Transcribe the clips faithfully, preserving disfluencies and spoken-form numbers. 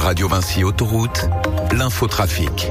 Radio Vinci Autoroute, l'infotrafic.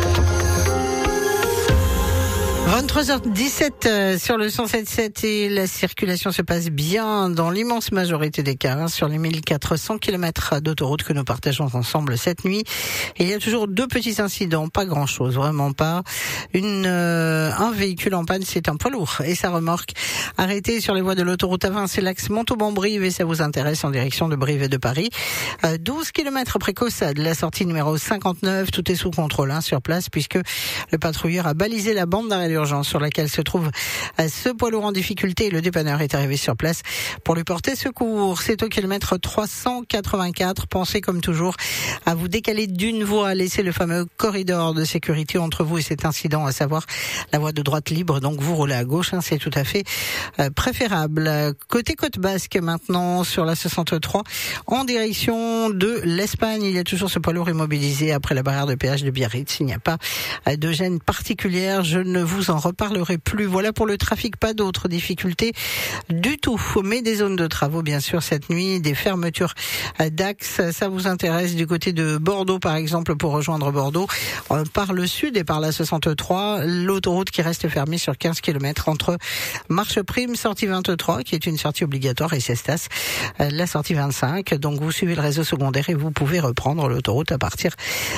vingt-trois heures dix-sept euh, sur le cent sept virgule sept et la circulation se passe bien dans l'immense majorité des cas hein, sur les mille quatre cents kilomètres d'autoroute que nous partageons ensemble cette nuit. Et il y a toujours deux petits incidents, pas grand chose, vraiment pas. Une, euh, un véhicule en panne, c'est un poids lourd et sa remorque arrêtée sur les voies de l'autoroute A vingt, c'est l'axe Montauban-Brive et ça vous intéresse en direction de Brive et de Paris. Euh, douze kilomètres après Caussade, la sortie numéro cinquante-neuf, tout est sous contrôle hein, sur place puisque le patrouilleur a balisé la bande d'arrêt d'urgence sur laquelle se trouve ce poids lourd en difficulté. Le dépanneur est arrivé sur place pour lui porter secours. C'est au kilomètre trois cent quatre-vingt-quatre. Pensez comme toujours à vous décaler d'une voie, laissez le fameux corridor de sécurité entre vous et cet incident, à savoir la voie de droite libre. Donc vous roulez à gauche, hein, c'est tout à fait euh, préférable. Côté côte basque maintenant sur la soixante-trois en direction de l'Espagne, il y a toujours ce poids lourd immobilisé après la barrière de péage de Biarritz. Il n'y a pas euh, de gêne particulière. Je ne vous en reparlerai plus. Voilà pour le trafic, pas d'autres difficultés du tout. Mais des zones de travaux, bien sûr, cette nuit, des fermetures d'axes, ça vous intéresse du côté de Bordeaux, par exemple, pour rejoindre Bordeaux par le sud et par la soixante-trois, l'autoroute qui reste fermée sur quinze kilomètres entre Marche Prime, sortie vingt-trois, qui est une sortie obligatoire, et Cestas, la sortie vingt-cinq. Donc vous suivez le réseau secondaire et vous pouvez reprendre l'autoroute à partir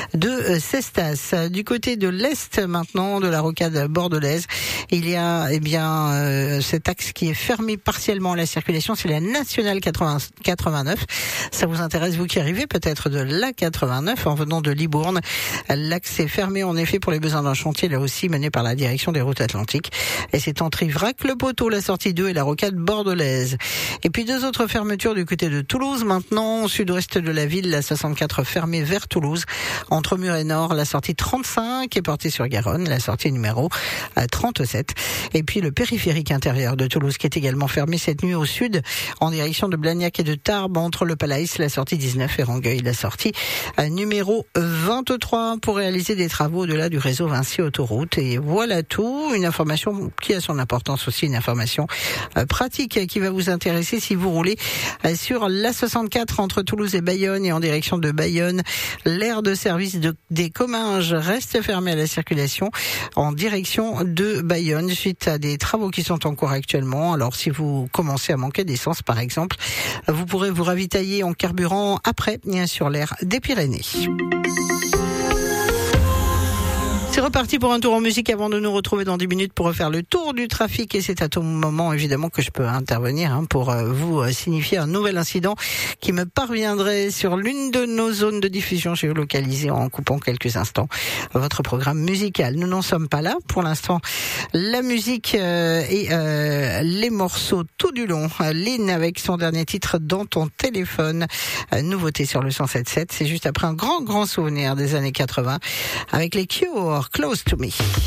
de Cestas. Du côté de l'est maintenant, de la rocade bordelaise, il y a eh bien euh, cet axe qui est fermé partiellement à la circulation, c'est la nationale quatre-vingts, quatre-vingt-neuf. Ça vous intéresse, vous qui arrivez peut-être de la quatre-vingt-neuf en venant de Libourne. L'axe est fermé en effet pour les besoins d'un chantier là aussi mené par la direction des routes atlantiques. Et c'est entre Ivrac-le-Poteau, la sortie deux et la rocade bordelaise. Et puis deux autres fermetures du côté de Toulouse maintenant, au sud-ouest de la ville, la soixante-quatre fermée vers Toulouse. Entre Mur et Nord, la sortie trente-cinq est portée sur Garonne, la sortie numéro trente-sept. Et puis le périphérique intérieur de Toulouse qui est également fermé cette nuit au sud en direction de Blagnac et de Tarbes entre le Palaïs, la sortie dix-neuf et Rangueil, la sortie numéro vingt-trois pour réaliser des travaux au-delà du réseau Vinci Autoroute. Et voilà tout. Une information qui a son importance aussi, une information pratique qui va vous intéresser si vous roulez sur la soixante-quatre entre Toulouse et Bayonne et en direction de Bayonne. L'aire de service de, des Comminges reste fermée à la circulation en direction de Bayonne suite à des travaux qui sont en cours actuellement. Alors si vous commencez à manquer d'essence par exemple, vous pourrez vous ravitailler en carburant après sur l'aire des Pyrénées. C'est reparti pour un tour en musique avant de nous retrouver dans dix minutes pour refaire le tour du trafic et c'est à tout moment évidemment que je peux intervenir hein, pour euh, vous euh, signifier un nouvel incident qui me parviendrait sur l'une de nos zones de diffusion géolocalisées en coupant quelques instants votre programme musical. Nous n'en sommes pas là pour l'instant. La musique euh, et euh, les morceaux tout du long. Lynn avec son dernier titre Dans ton téléphone, euh, nouveauté sur le cent sept virgule sept. C'est juste après un grand grand souvenir des années quatre-vingts avec les Cure. Close to me.